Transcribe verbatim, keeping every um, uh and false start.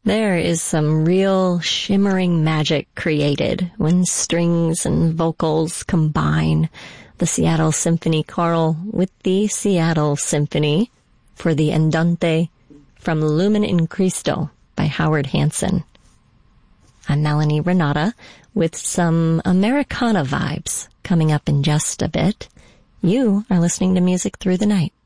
There is some real shimmering magic created when strings and vocals combine. The Seattle Symphony Choral with the Seattle Symphony for the Andante from Lumen in Cristo by Howard Hanson. I'm Melanie Renata with some Americana vibes coming up in just a bit. You are listening to Music Through the Night.